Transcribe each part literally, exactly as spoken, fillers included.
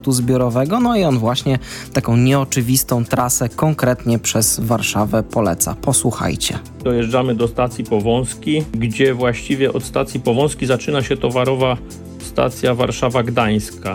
zbiorowego, no i on właśnie taką nieoczywistą trasę konkretnie przez Warszawę poleca. Posłuchajcie. Dojeżdżamy do stacji Powązki, gdzie właściwie od stacji Powązki zaczyna się towarowa stacja Warszawa-Gdańska.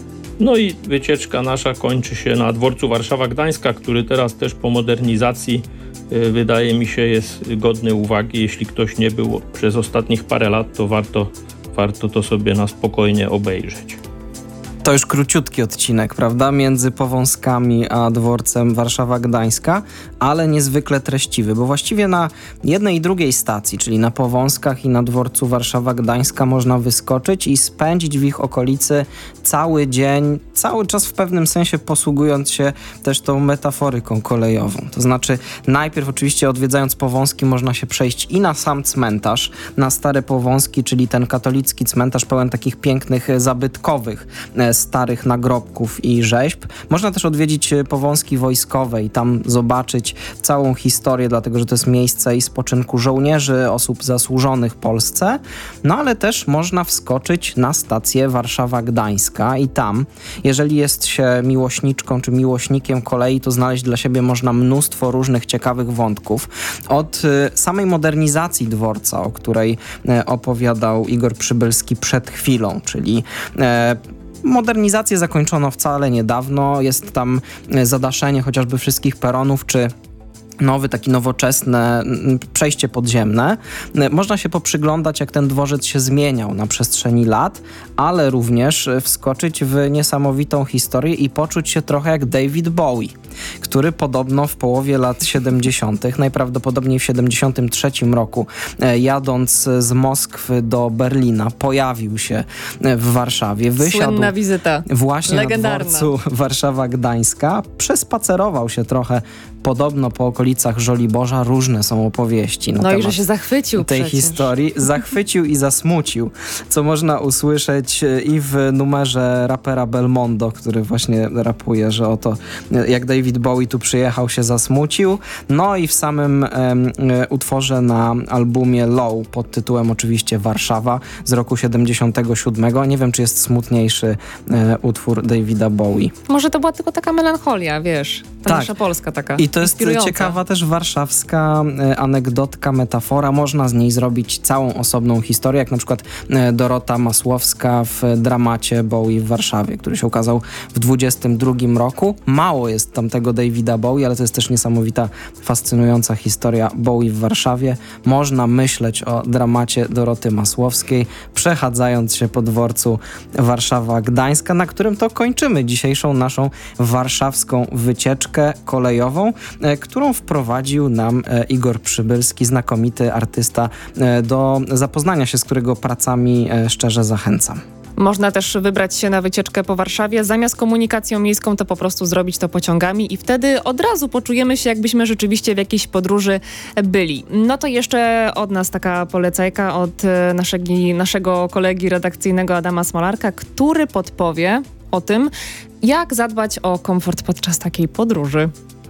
No i wycieczka nasza kończy się na dworcu Warszawa-Gdańska, który teraz też po modernizacji yy, wydaje mi się jest godny uwagi. Jeśli ktoś nie był przez ostatnich parę lat, to warto, warto to sobie na spokojnie obejrzeć. To już króciutki odcinek, prawda? Między Powązkami a dworcem Warszawa-Gdańska, ale niezwykle treściwy, bo właściwie na jednej i drugiej stacji, czyli na Powązkach i na dworcu Warszawa-Gdańska można wyskoczyć i spędzić w ich okolicy cały dzień, cały czas w pewnym sensie posługując się też tą metaforyką kolejową. To znaczy najpierw oczywiście odwiedzając Powązki można się przejść i na sam cmentarz, na Stare Powązki, czyli ten katolicki cmentarz pełen takich pięknych, zabytkowych starych nagrobków i rzeźb. Można też odwiedzić Powązki wojskowe i tam zobaczyć całą historię, dlatego że to jest miejsce i spoczynku żołnierzy, osób zasłużonych Polsce. No ale też można wskoczyć na stację Warszawa-Gdańska i tam, jeżeli jest się miłośniczką czy miłośnikiem kolei, to znaleźć dla siebie można mnóstwo różnych ciekawych wątków. Od samej modernizacji dworca, o której opowiadał Igor Przybylski przed chwilą, czyli e, modernizację zakończono wcale niedawno. Jest tam zadaszenie chociażby wszystkich peronów, czy nowy, taki nowoczesne przejście podziemne. Można się poprzyglądać, jak ten dworzec się zmieniał na przestrzeni lat, ale również wskoczyć w niesamowitą historię i poczuć się trochę jak David Bowie, który podobno w połowie lat siedemdziesiątych, najprawdopodobniej w siedemdziesiątym trzecim roku, jadąc z Moskwy do Berlina, pojawił się w Warszawie. Wysiadł Słynna wizyta. Właśnie legendarna. Na dworcu Warszawa-Gdańska. Przespacerował się trochę podobno po okolicach Żoliborza. Różne są opowieści na No temat i że się zachwycił tej przecież. historii. Zachwycił i zasmucił, co można usłyszeć i w numerze rapera Belmondo, który właśnie rapuje, że oto jak David Bowie tu przyjechał, się zasmucił. No i w samym e, e, utworze na albumie Low pod tytułem oczywiście Warszawa z roku siedemdziesiątego siódmego. Nie wiem, czy jest smutniejszy e, utwór Davida Bowie. Może to była tylko taka melancholia, wiesz, ta Tak. nasza Polska taka. I to jest inspirująca. ciekawa też warszawska e, anegdotka, metafora. Można z niej zrobić całą osobną historię, jak na przykład e, Dorota Masłowska w dramacie Bowie w Warszawie, który się ukazał w dwudziestym drugim roku. Mało jest tam tego Davida Bowie, ale to jest też niesamowita, fascynująca historia Bowie w Warszawie. Można myśleć o dramacie Doroty Masłowskiej, przechadzając się po dworcu Warszawa-Gdańska, na którym to kończymy dzisiejszą naszą warszawską wycieczkę kolejową, e, którą wprowadził nam e, Igor Przybylski, znakomity artysta, e, do zapoznania się z którego pracami e, szczerze zachęcam. Można też wybrać się na wycieczkę po Warszawie. Zamiast komunikacją miejską to po prostu zrobić to pociągami i wtedy od razu poczujemy się, jakbyśmy rzeczywiście w jakiejś podróży byli. No to jeszcze od nas taka polecajka od naszego, naszego kolegi redakcyjnego Adama Smolarka, który podpowie o tym, jak zadbać o komfort podczas takiej podróży.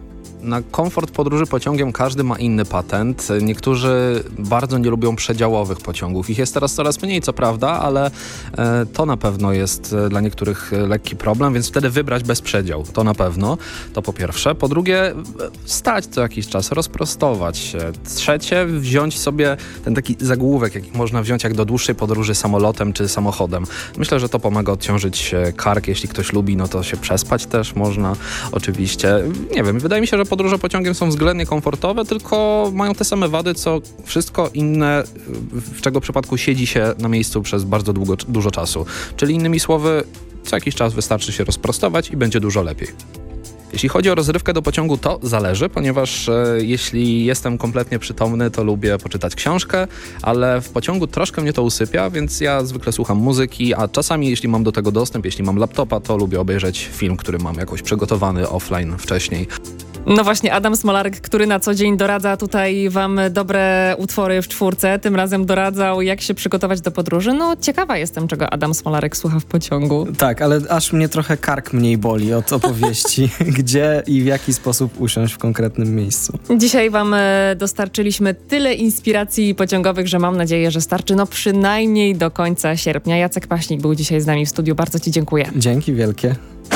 Na komfort podróży pociągiem każdy ma inny patent. Niektórzy bardzo nie lubią przedziałowych pociągów. Ich jest teraz coraz mniej, co prawda, ale e, to na pewno jest e, dla niektórych e, lekki problem, więc wtedy wybrać bezprzedział. To na pewno. To po pierwsze. Po drugie, e, stać co jakiś czas, rozprostować się. Trzecie, wziąć sobie ten taki zagłówek, jaki można wziąć jak do dłuższej podróży samolotem czy samochodem. Myślę, że to pomaga odciążyć kark. Jeśli ktoś lubi, no to się przespać też można. Oczywiście. Nie wiem, wydaje mi się, że podróże pociągiem są względnie komfortowe, tylko mają te same wady, co wszystko inne, w czego przypadku siedzi się na miejscu przez bardzo długo, dużo czasu. Czyli innymi słowy, co jakiś czas wystarczy się rozprostować i będzie dużo lepiej. Jeśli chodzi o rozrywkę do pociągu, to zależy, ponieważ e, jeśli jestem kompletnie przytomny, to lubię poczytać książkę, ale w pociągu troszkę mnie to usypia, więc ja zwykle słucham muzyki, a czasami jeśli mam do tego dostęp, jeśli mam laptopa, to lubię obejrzeć film, który mam jakoś przygotowany offline wcześniej. No właśnie, Adam Smolarek, który na co dzień doradza tutaj wam dobre utwory w czwórce, tym razem doradzał, jak się przygotować do podróży. No ciekawa jestem, czego Adam Smolarek słucha w pociągu. Tak, ale aż mnie trochę kark mniej boli od opowieści, gdzie i w jaki sposób usiąść w konkretnym miejscu. Dzisiaj wam e, dostarczyliśmy tyle inspiracji pociągowych, że mam nadzieję, że starczy no przynajmniej do końca sierpnia. Jacek Paśnik był dzisiaj z nami w studiu. Bardzo ci dziękuję. Dzięki wielkie.